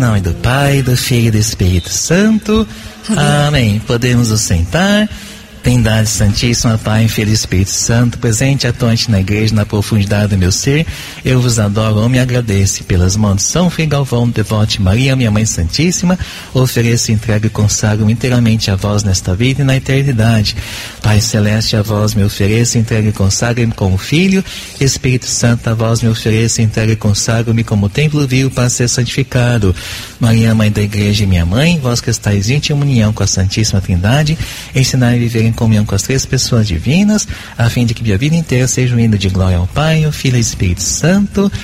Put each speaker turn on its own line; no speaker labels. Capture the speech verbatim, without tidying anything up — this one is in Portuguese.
nome do Pai, do Filho e do Espírito Santo. Amém. Amém. Podemos nos sentar. Trindade Santíssima, Pai, Filho e Espírito Santo, presente e atuante na igreja, na profundidade do meu ser, eu vos adoro, amo e agradeço. Pelas mãos de São Frei Galvão, devote Maria, minha Mãe Santíssima, ofereço, entrego e consagro inteiramente a vós nesta vida e na eternidade. Pai Celeste, a vós me ofereço, entrego e consagro-me como Filho. Espírito Santo, a vós me ofereço, entrego e consagro-me como templo vivo para ser santificado. Maria, Mãe da Igreja e minha Mãe, vós que estáis em íntima união com a Santíssima Trindade, ensinai a viver em comunhão com as três pessoas divinas, a fim de que minha vida inteira seja um hino de glória ao Pai, ao Filho e ao Espírito Santo.